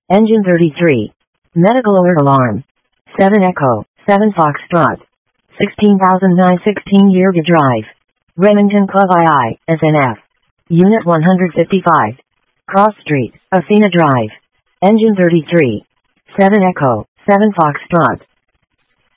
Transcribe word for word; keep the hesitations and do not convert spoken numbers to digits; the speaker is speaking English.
Engine thirty-three. Medical alert alarm. seven Echo, seven Foxtrot. sixteen thousand nine hundred sixteen Yerga Drive. Remington Club two I, S N F. Unit one hundred fifty-five. Cross Street, Athena Drive. Engine thirty-three. seven Echo, seven Foxtrot.